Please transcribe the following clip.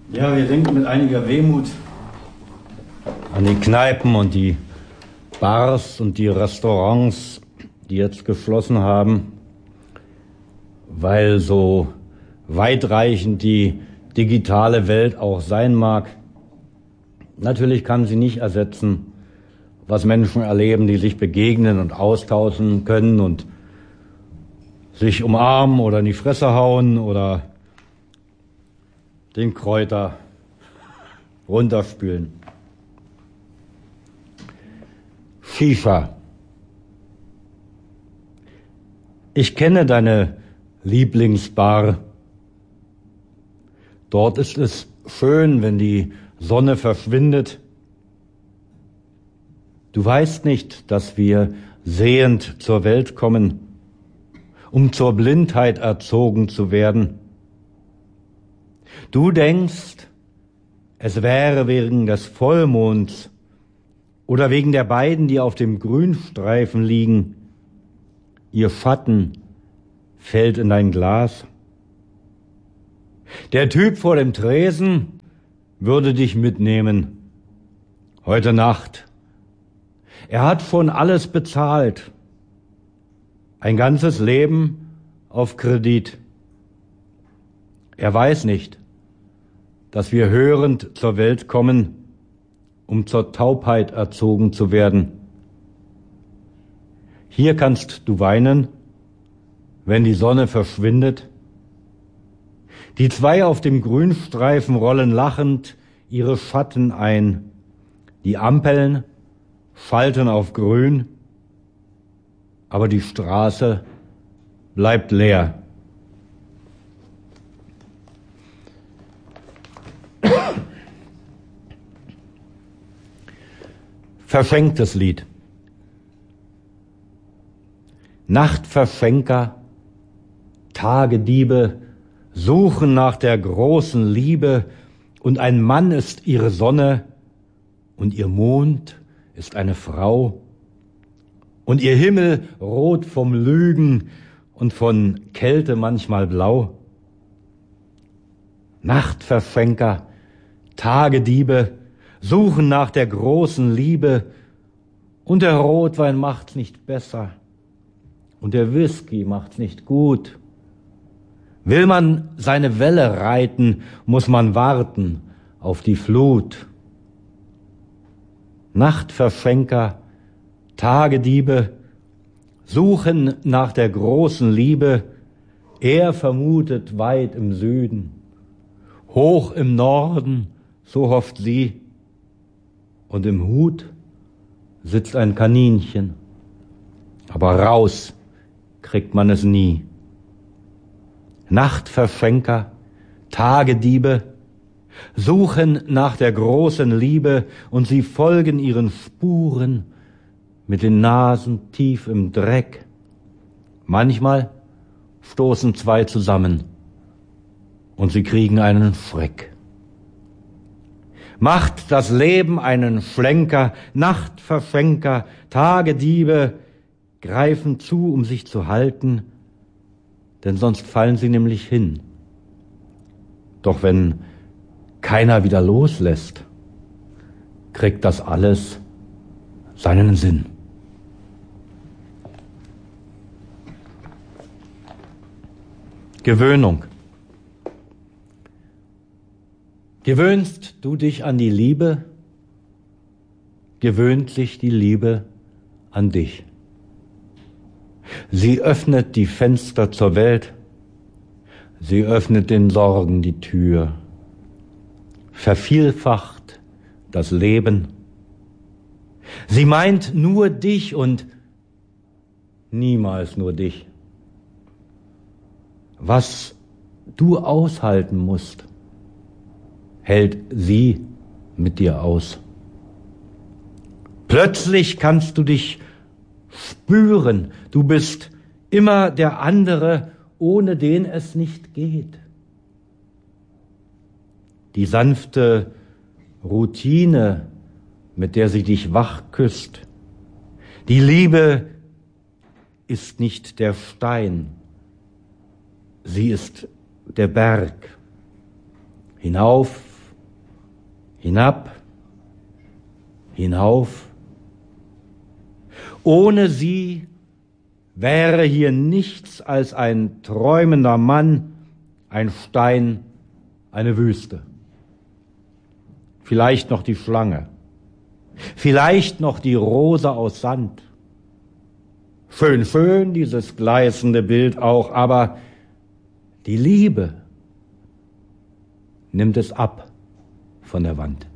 Ja, wir denken mit einiger Wehmut an die Kneipen und die Bars und die Restaurants, die jetzt geschlossen haben, weil so weitreichend die digitale Welt auch sein mag. Natürlich kann sie nicht ersetzen, was Menschen erleben, die sich begegnen und austauschen können und sich umarmen oder in die Fresse hauen oder den Kräuter runterspülen. Shisha. Ich kenne deine Lieblingsbar. Dort ist es schön, wenn die Sonne verschwindet. Du weißt nicht, dass wir sehend zur Welt kommen, um zur Blindheit erzogen zu werden. Du denkst, es wäre wegen des Vollmonds oder wegen der beiden, die auf dem Grünstreifen liegen. Ihr Schatten fällt in dein Glas. Der Typ vor dem Tresen würde dich mitnehmen. Heute Nacht. Er hat schon alles bezahlt. Ein ganzes Leben auf Kredit. Er weiß nicht, dass wir hörend zur Welt kommen, um zur Taubheit erzogen zu werden. Hier kannst du weinen, wenn die Sonne verschwindet. Die zwei auf dem Grünstreifen rollen lachend ihre Schatten ein. Die Ampeln schalten auf grün, aber die Straße bleibt leer. Verschenktes Lied. Nachtverschenker, Tagediebe suchen nach der großen Liebe, und ein Mann ist ihre Sonne und ihr Mond ist eine Frau und ihr Himmel rot vom Lügen und von Kälte manchmal blau. Nachtverschenker, Tagediebe suchen nach der großen Liebe, und der Rotwein macht's nicht besser und der Whisky macht's nicht gut. Will man seine Welle reiten, muss man warten auf die Flut. Nachtverschenker, Tagediebe suchen nach der großen Liebe. Er vermutet weit im Süden, hoch im Norden, so hofft sie. Und im Hut sitzt ein Kaninchen, aber raus kriegt man es nie. Nachtverschenker, Tagediebe suchen nach der großen Liebe, und sie folgen ihren Spuren mit den Nasen tief im Dreck. Manchmal stoßen zwei zusammen und sie kriegen einen Schreck. Macht das Leben einen Schlenker, Nachtverschenker, Tagediebe greifen zu, um sich zu halten, denn sonst fallen sie nämlich hin. Doch wenn keiner wieder loslässt, kriegt das alles seinen Sinn. Gewöhnung. Gewöhnst du dich an die Liebe, gewöhnt sich die Liebe an dich. Sie öffnet die Fenster zur Welt, sie öffnet den Sorgen die Tür, vervielfacht das Leben. Sie meint nur dich und niemals nur dich. Was du aushalten musst, hält sie mit dir aus. Plötzlich kannst du dich spüren, du bist immer der andere, ohne den es nicht geht. Die sanfte Routine, mit der sie dich wach küsst, die Liebe ist nicht der Stein, sie ist der Berg. Hinauf Hinab, hinauf. Ohne sie wäre hier nichts als ein träumender Mann, ein Stein, eine Wüste. Vielleicht noch die Schlange, vielleicht noch die Rose aus Sand. Schön, schön, dieses gleißende Bild auch, aber die Liebe nimmt es ab von der Wand.